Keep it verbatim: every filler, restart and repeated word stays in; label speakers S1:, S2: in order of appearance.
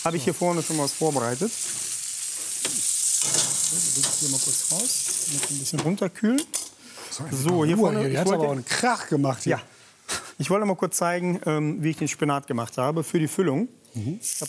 S1: Habe ich hier vorne schon was vorbereitet.
S2: So,
S1: hier mal kurz raus, ein bisschen runterkühlen.
S2: So, hier vorne. Die hat aber auch einen Krach gemacht hier.
S1: Ja. Ich wollte mal kurz zeigen, ähm, wie ich den Spinat gemacht habe für die Füllung. Mhm. Ich habe